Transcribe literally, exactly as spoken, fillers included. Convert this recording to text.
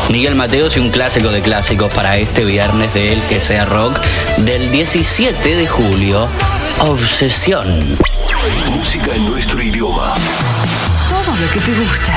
Miguel Mateos y un clásico de clásicos para este viernes de El Que Sea Rock del diecisiete de julio. Obsesión. Música en nuestro idioma. Todo lo que te gusta.